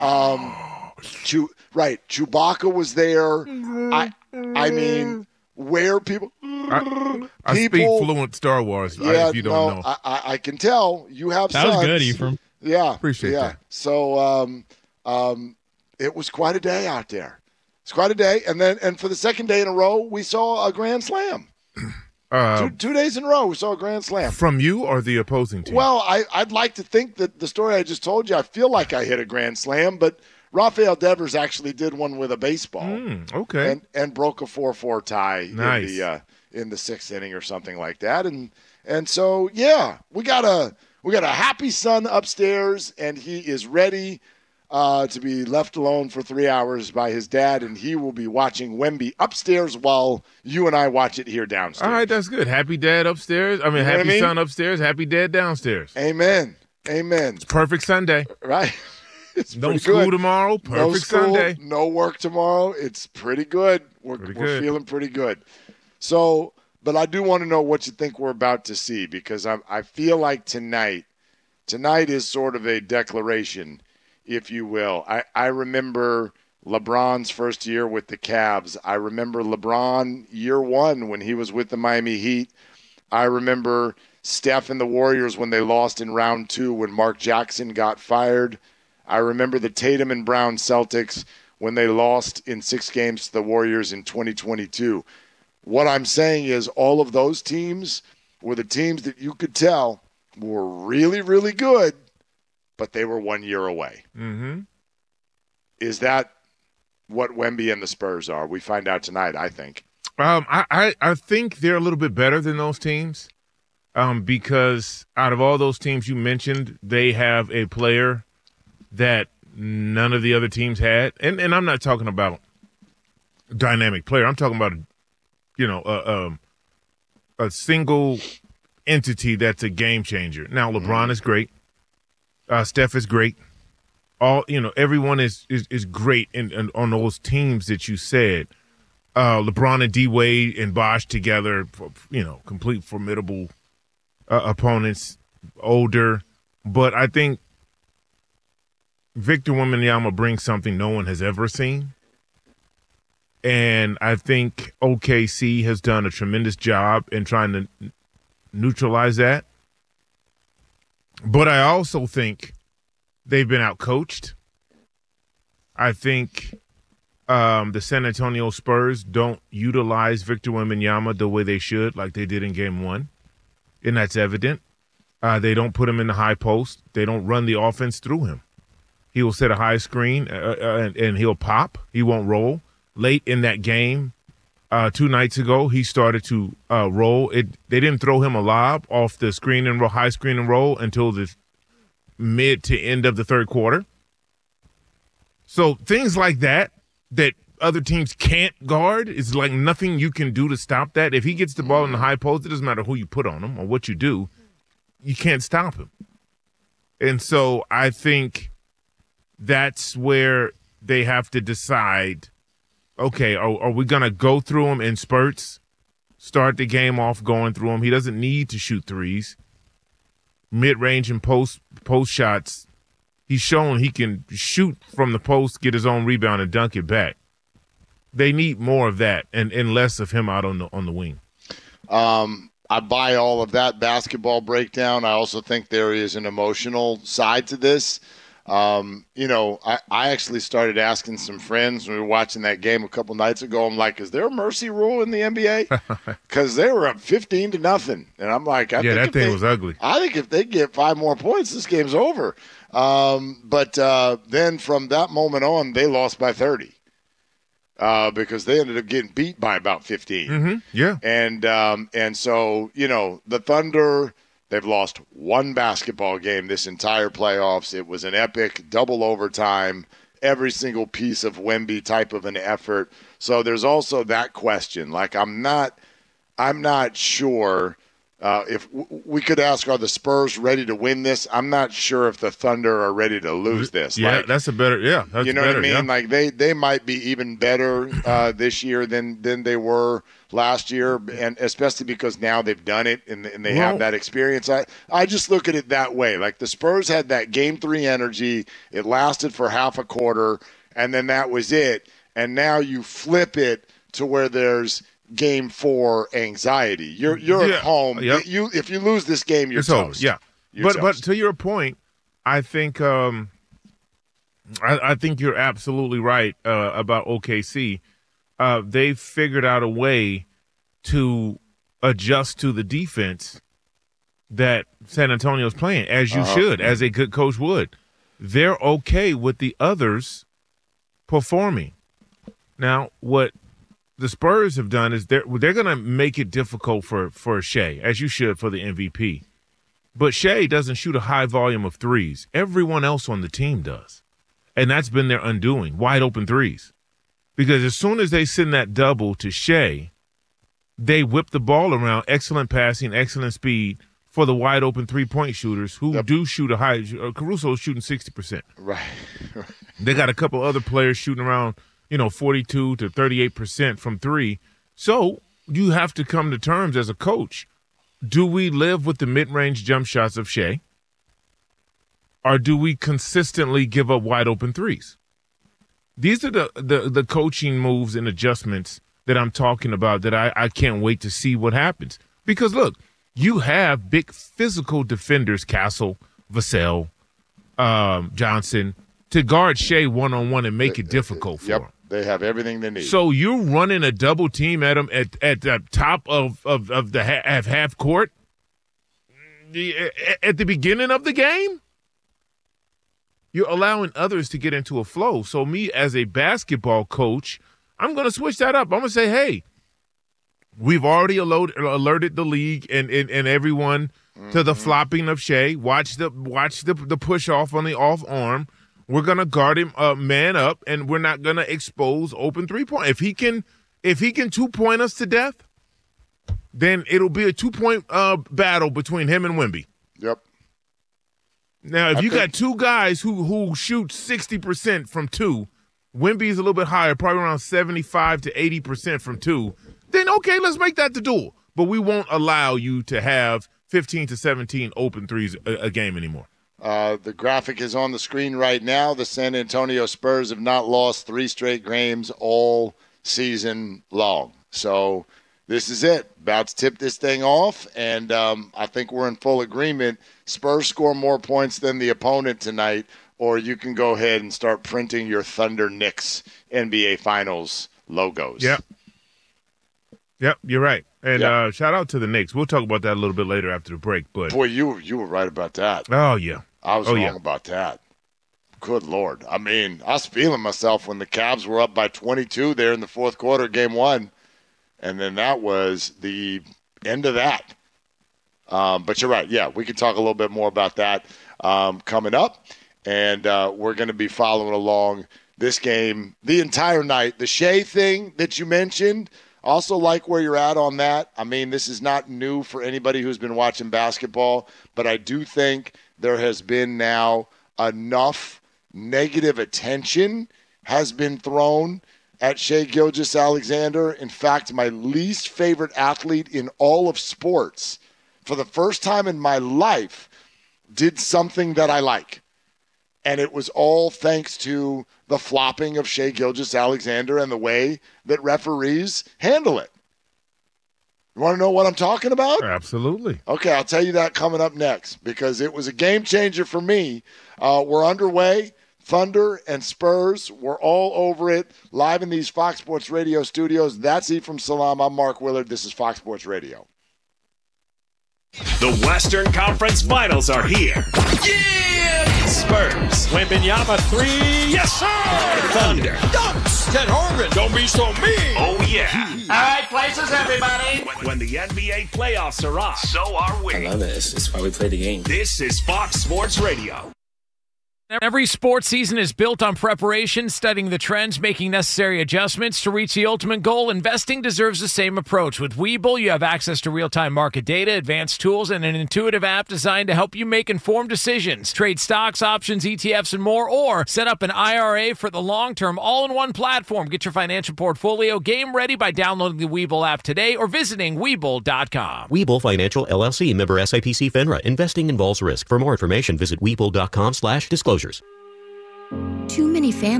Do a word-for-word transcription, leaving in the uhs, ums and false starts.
Um, Chew, right, Chewbacca was there. I, I mean, where people, I, I people, speak fluent Star Wars. yeah, if you don't no, know, I, I, I can tell you have That sons. was good, Ephraim. Yeah, Appreciate yeah. that. So, um, um, it was quite a day out there. It's quite a day, and then and for the second day in a row, we saw a grand slam. Uh, two, two days in a row, we saw a grand slam. From you or the opposing team? Well, I, I'd like to think that the story I just told you, I feel like I hit a grand slam, but Rafael Devers actually did one with a baseball. Mm, okay. And and broke a four four tie Nice. in the uh, in the sixth inning or something like that. And and so yeah, we got a we got a happy son upstairs, and he is ready uh, to be left alone for three hours by his dad, and he will be watching Wemby upstairs while you and I watch it here downstairs. All right, that's good. Happy dad upstairs. I mean, You know what happy I mean? son upstairs. Happy dad downstairs. Amen. Amen. Perfect Sunday. Right. It's No pretty school good. tomorrow. No Perfect school, Sunday. no work tomorrow. It's pretty good. We're, Pretty we're good. feeling pretty good. So, but I do want to know what you think we're about to see, because I, I feel like tonight, tonight is sort of a declaration, if you will. I, I remember LeBron's first year with the Cavs. I remember LeBron year one when he was with the Miami Heat. I remember Steph and the Warriors when they lost in round two when Mark Jackson got fired. I remember the Tatum and Brown Celtics when they lost in six games to the Warriors in twenty twenty-two. What I'm saying is all of those teams were the teams that you could tell were really, really good, but they were one year away. Mm-hmm. Is that what Wemby and the Spurs are? We find out tonight, I think. Um, I, I, I think they're a little bit better than those teams um, because out of all those teams you mentioned, they have a player that none of the other teams had. And, and I'm not talking about dynamic player. I'm talking about, you know, a, um, a single entity that's a game changer. Now, LeBron mm-hmm. is great. Uh, Steph is great. All you know, everyone is is, is great in, in, on those teams that you said. Uh, LeBron and D Wade and Bosh together, you know, complete formidable uh, opponents, older. But I think Victor Wembanyama brings something no one has ever seen. And I think O K C has done a tremendous job in trying to n- neutralize that. But I also think they've been outcoached. I think um, the San Antonio Spurs don't utilize Victor Wembanyama the way they should, like they did in game one. And that's evident. Uh, they don't put him in the high post. They don't run the offense through him. He will set a high screen uh, uh, and, and he'll pop. He won't roll. Late in that game, uh, two nights ago, he started to uh, roll. It. They didn't throw him a lob off the screen and roll, high screen and roll until the mid to end of the third quarter. So things like that, that other teams can't guard, is like nothing you can do to stop that. If he gets the ball in the high post, it doesn't matter who you put on him or what you do. You can't stop him. And so I think that's where they have to decide, okay, are, are we going to go through him in spurts, start the game off going through him? He doesn't need to shoot threes. Mid-range and post post shots, he's shown he can shoot from the post, get his own rebound, and dunk it back. They need more of that and, and less of him out on the on the wing. Um, I buy all of that basketball breakdown. I also think there is an emotional side to this. Um, you know, I, I actually started asking some friends when we were watching that game a couple nights ago. I'm like, is there a mercy rule in the N B A? Because they were up fifteen to nothing. And I'm like, I yeah, think that if thing they, was ugly. I think if they get five more points, this game's over. Um, but uh, then from that moment on, they lost by thirty. Uh, because they ended up getting beat by about fifteen. Mm-hmm. Yeah. And um, and so, you know, the Thunder, they've lost one basketball game this entire playoffs. It was an epic double overtime, every single piece of Wemby type of an effort. So there's also that question. Like, I'm not I'm not sure Uh, if w- we could ask, are the Spurs ready to win this? I'm not sure if the Thunder are ready to lose this. Yeah, like, that's a better. Yeah, that's you know better, what I mean. Yeah. Like they, they might be even better uh, this year than than they were last year, and especially because now they've done it and, and they well, have that experience. I I just look at it that way. Like the Spurs had that game three energy. It lasted for half a quarter, and then that was it. And now you flip it to where there's game four anxiety. You're you're yeah, at home. Yep. You if you lose this game, you're it's toast. Over. Yeah, you're but toast. but to your point, I think um, I, I think you're absolutely right uh, about O K C. Uh, they've figured out a way to adjust to the defense that San Antonio's playing, as you uh-huh. should, as a good coach would. They're okay with the others performing. Now, what the Spurs have done is they're they're going to make it difficult for for Shea, as you should for the M V P. But Shea doesn't shoot a high volume of threes. Everyone else on the team does, and that's been their undoing. Wide open threes, because as soon as they send that double to Shea, they whip the ball around. Excellent passing, excellent speed for the wide open three point shooters who yep. do shoot a high. Uh, Caruso's shooting sixty percent. Right. They got a couple other players shooting around, you know, forty-two to thirty-eight percent from three. So you have to come to terms as a coach. Do we live with the mid-range jump shots of Shea? Or do we consistently give up wide-open threes? These are the, the, the coaching moves and adjustments that I'm talking about that I, I can't wait to see what happens. Because, look, you have big physical defenders, Castle, Vassell, um, Johnson, to guard Shea one-on-one and make it difficult for yep. him. They have everything they need. So you're running a double team at him at, at the top of, of, of the half, half court at the beginning of the game? You're allowing others to get into a flow. So me as a basketball coach, I'm going to switch that up. I'm going to say, hey, we've already alert, alerted the league and, and, and everyone mm-hmm. to the flopping of Shea. Watch the watch the, the push off on the off arm. We're gonna guard him uh, man up, and we're not gonna expose open three point. If he can, if he can two point us to death, then it'll be a two point uh, battle between him and Wemby. Yep. Now, if I you think- got two guys who who shoot sixty percent from two, Wemby's a little bit higher, probably around seventy-five to eighty percent from two. Then okay, let's make that the duel. But we won't allow you to have fifteen to seventeen open threes a, a game anymore. Uh, the graphic is on the screen right now. The San Antonio Spurs have not lost three straight games all season long. So this is it. About to tip this thing off, and um, I think we're in full agreement. Spurs score more points than the opponent tonight, or you can go ahead and start printing your Thunder Knicks N B A Finals logos. Yep. Yep, you're right. And yep. uh, shout out to the Knicks. We'll talk about that a little bit later after the break. But boy, you you were right about that. Oh, yeah. I was oh, wrong yeah. about that. Good Lord. I mean, I was feeling myself when the Cavs were up by twenty-two there in the fourth quarter, game one. And then that was the end of that. Um, but you're right. Yeah, we can talk a little bit more about that um, coming up. And uh, we're going to be following along this game the entire night. The Shea thing that you mentioned, also like where you're at on that. I mean, this is not new for anybody who's been watching basketball, but I do think there has been now enough negative attention has been thrown at Shai Gilgeous-Alexander. In fact, my least favorite athlete in all of sports, for the first time in my life, did something that I like. And it was all thanks to the flopping of Shai Gilgeous-Alexander and the way that referees handle it. You want to know what I'm talking about? Absolutely. Okay, I'll tell you that coming up next because it was a game changer for me. Uh, we're underway. Thunder and Spurs, we're all over it. Live in these Fox Sports Radio studios. That's Ephraim Salam. I'm Mark Willard. This is Fox Sports Radio. The Western Conference Finals are here. Yeah! Spurs. Wembanyama three. Yes, sir! Thunder. Dunks. Ted Harmon. Don't be so mean. Oh, yeah. All right, places, everybody. When, when the N B A playoffs are on, so are we. I love it. It's, it's why we play the game. This is Fox Sports Radio. Every sports season is built on preparation, studying the trends, making necessary adjustments to reach the ultimate goal. Investing deserves the same approach. With Webull, you have access to real-time market data, advanced tools, and an intuitive app designed to help you make informed decisions. Trade stocks, options, E T Fs, and more, or set up an I R A for the long term, all in one platform. Get your financial portfolio game ready by downloading the Webull app today or visiting Webull dot com. Webull Financial, L L C, member S I P C FINRA. Investing involves risk. For more information, visit Webull dot com slash disclosures. Too many families